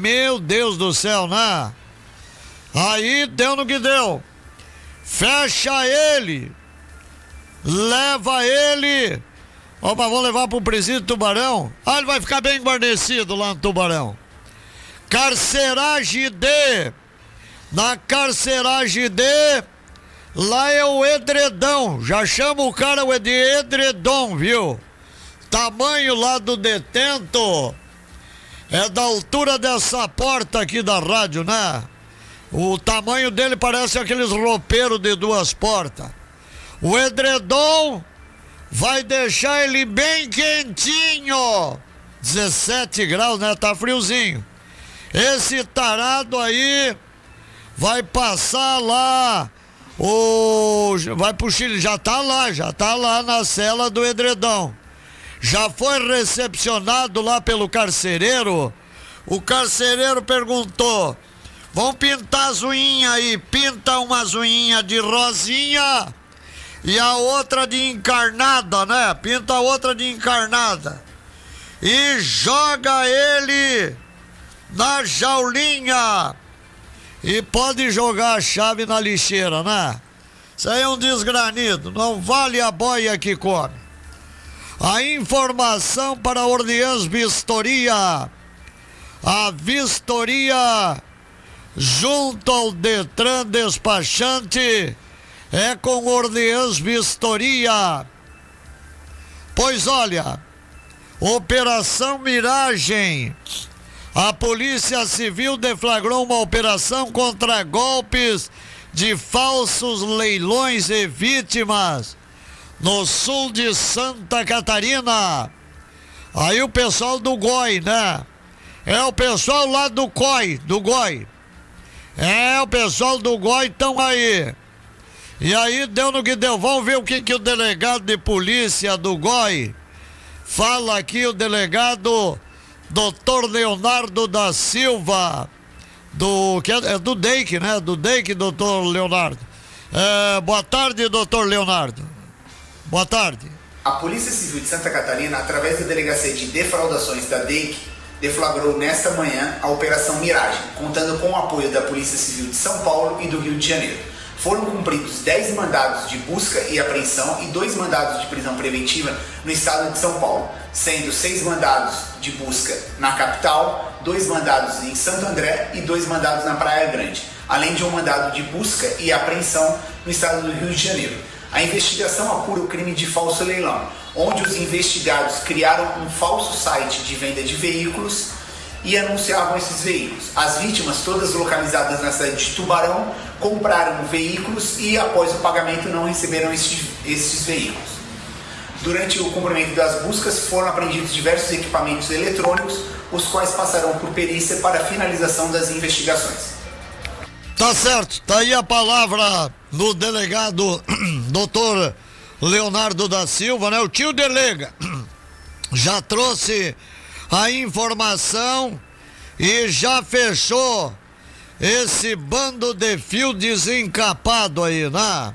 meu Deus do céu, né? Aí deu no que deu. Fecha ele, leva ele. Opa, vamos levar pro presídio do Tubarão. Ah, ele vai ficar bem guarnecido lá no Tubarão. Carceragem D. Na carceragem D, lá é o edredom. Já chama o cara de edredom, viu? Tamanho lá do detento é da altura dessa porta aqui da rádio, né? O tamanho dele parece aqueles roupeiros de 2 portas. O edredom vai deixar ele bem quentinho. 17 graus, né? Tá friozinho. Esse tarado aí vai passar lá, vai pro Chile, já tá lá na cela do edredom. Já foi recepcionado lá pelo carcereiro. O carcereiro perguntou: vão pintar as unhinhas aí, pinta umas unhinhas de rosinha e a outra de encarnada, né? Pinta a outra de encarnada e joga ele na jaulinha. E pode jogar a chave na lixeira, né? Isso aí é um desgranido, não vale a boia que come. A informação para a Orleans Vistoria. A vistoria junto ao Detran despachante é com Orleans Vistoria. Pois olha, Operação Miragem. A Polícia Civil deflagrou uma operação contra golpes de falsos leilões e vítimas no sul de Santa Catarina. Aí o pessoal do GOI, né? É o pessoal lá do GOI. É, o pessoal do GOI estão aí. E aí deu no que deu. Vamos ver o que o delegado de polícia do GOI fala aqui, o delegado Dr. Leonardo da Silva, do DEIC, né? Do DEIC, doutor Leonardo. Boa tarde, doutor Leonardo. Boa tarde. A Polícia Civil de Santa Catarina, através da Delegacia de Defraudações da DEIC, deflagrou nesta manhã a Operação Miragem, contando com o apoio da Polícia Civil de São Paulo e do Rio de Janeiro. Foram cumpridos 10 mandados de busca e apreensão e 2 mandados de prisão preventiva no estado de São Paulo, sendo 6 mandados de busca na capital, 2 mandados em Santo André e 2 mandados na Praia Grande, além de um mandado de busca e apreensão no estado do Rio de Janeiro. A investigação apura o crime de falso leilão, onde os investigados criaram um falso site de venda de veículos e anunciavam esses veículos. As vítimas, todas localizadas na cidade de Tubarão, compraram veículos e após o pagamento não receberam esses veículos. Durante o cumprimento das buscas foram apreendidos diversos equipamentos eletrônicos, os quais passarão por perícia para a finalização das investigações. Tá certo, tá aí a palavra do delegado doutor Leonardo da Silva, né? O tio delega já trouxe a informação e já fechou esse bando de fio desencapado aí, né?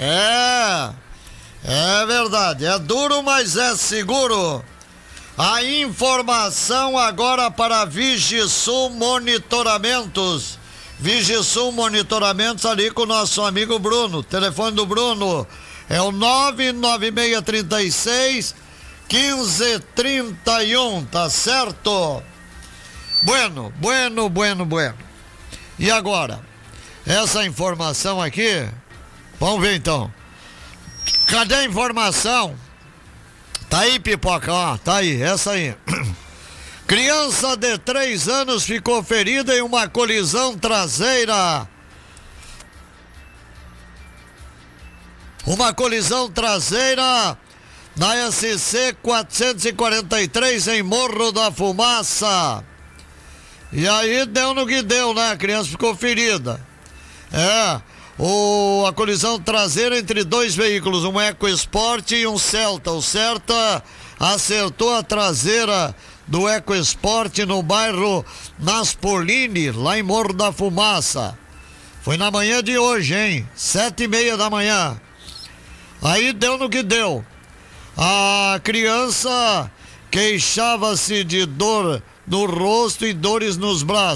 É verdade, é duro, mas é seguro. A informação agora para Vigisul Monitoramentos. Vigisul Monitoramentos ali com o nosso amigo Bruno. O telefone do Bruno é o 99636 1531, tá certo? Bueno. E agora, essa informação aqui, vamos ver então. Cadê a informação? Tá aí, Pipoca, ó, tá aí, essa aí. Criança de 3 anos ficou ferida em uma colisão traseira. Uma colisão traseira na SC 443 em Morro da Fumaça. E aí deu no que deu, né? A criança ficou ferida. A colisão traseira entre 2 veículos, um EcoSport e um Celta. O Celta acertou a traseira do EcoSport no bairro Naspolini, lá em Morro da Fumaça. Foi na manhã de hoje, hein? 7h30 da manhã. Aí deu no que deu. A criança queixava-se de dor no rosto e dores nos braços.